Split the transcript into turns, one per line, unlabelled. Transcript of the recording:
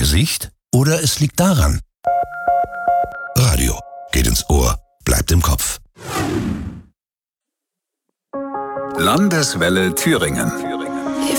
Gesicht oder es liegt daran? Radio geht ins Ohr, bleibt im Kopf.
Landeswelle Thüringen.